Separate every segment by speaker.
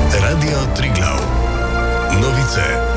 Speaker 1: Radio Triglav. Novice.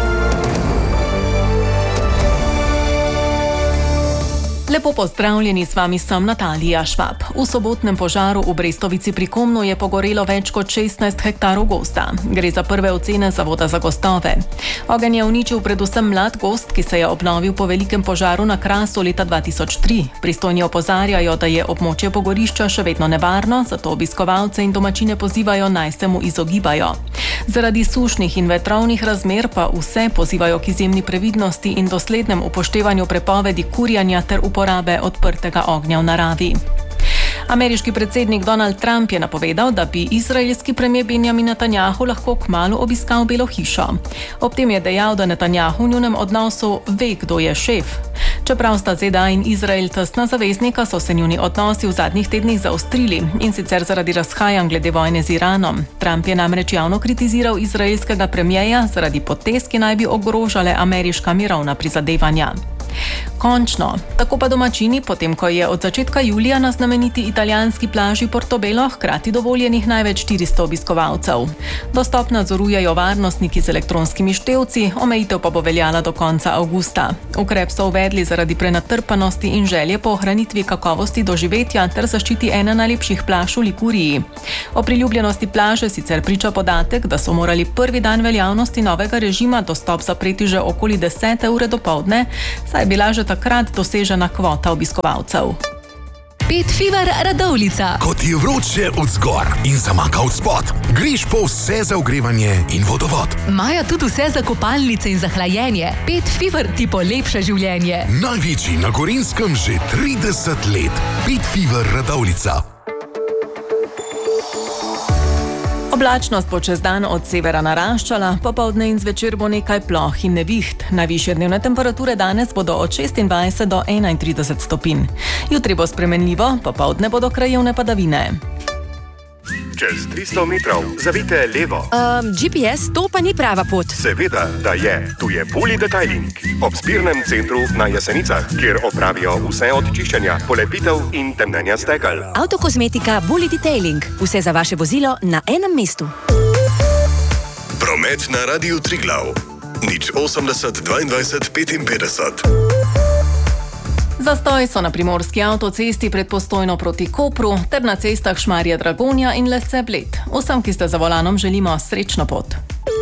Speaker 2: Lepo pozdravljeni, s vami sem Natalija Švab. V sobotnem požaru v Brestovici pri Komnu je pogorelo več kot 16 hektarov gozda. Gre za prve ocene Zavoda za gozdove. Ogenj je uničil predvsem mlad gozd, ki se je obnovil po velikem požaru na Krasu leta 2003. Pristojni opozarjajo, da je območje pogorišča še vedno nevarno, zato obiskovalce in domačine pozivajo, naj se mu izogibajo. Zaradi sušnih in vetrovnih razmer pa vse pozivajo k izjemni previdnosti in doslednem upoštevanju prepovedi kurjanja ter uporabe odprtega ognja v naravi. Ameriški predsednik Donald Trump je napovedal, da bi izraelski premier Benjamin Netanjahu lahko kmalu obiskal Belo hišo. Ob tem je dejal, da Netanjahu v njunem odnosu ve, kdo je šef. Čeprav sta ZDA in Izrael tesna zaveznika, so se njuni odnosi v zadnjih tednih zaostrili, in sicer zaradi razhajanj glede vojne z Iranom. Trump je namreč javno kritiziral izraelskega premierja zaradi potez, ki naj bi ogrožale ameriška mirovna prizadevanja. Končno, tako pa domačini, potem ko je od začetka julija na znameniti italijanski plaži Portobello hkrati dovoljenih največ 400 obiskovalcev. Dostop nadzorujejo varnostniki z elektronskimi števci, omejitev pa bo veljala do konca avgusta. Ukrep so uvedli zaradi prenatrpanosti in želje po ohranitvi kakovosti doživetja ter zaščiti ene najlepših plaž v Liguriji. O priljubljenosti plaže sicer priča podatek, da so morali prvi dan veljavnosti novega režima dostop zapreti že okoli 10. ure dopoldne, saj je bila že takrat dosežena kvota obiskovalcev.
Speaker 3: Pet Fever Radovljica.
Speaker 1: Ko ti je vroče od zgor in zamaka od spod, greš po vse za ogrevanje in vodovod.
Speaker 3: Maja tudi vse za kopalnice in za hlajenje. Pet Fever ti polepša življenje.
Speaker 1: Največji na Gorenjskem že 30 let. Pet Fever Radovljica.
Speaker 2: Oblačnost bo čez dan od severa naraščala, popoldne in zvečer bo nekaj ploh in neviht. Najvišje dnevne temperature danes bodo od 26 do 31 stopinj. Jutri bo spremenljivo, popoldne bodo krajevne padavine.
Speaker 4: Čez 300 metrov zavijte levo.
Speaker 5: GPS, to pa ni prava pot.
Speaker 4: Seveda, da je. Tu je Bully Detailing. Ob zbirnem centru na Jesenicah, kjer opravijo vse od čiščenja, polepitev in temnenja stekel.
Speaker 5: Autokozmetika Bully Detailing. Vse za vaše vozilo na enem mestu.
Speaker 1: Promet na Radiu Triglav. 080 22 55.
Speaker 2: Zastoj so na primorski avtocesti pred Postojno proti Kopru ter na cestah Šmarje Dragonja in Lesce Bled. Vsem, ki ste za volanom, želimo srečno pot.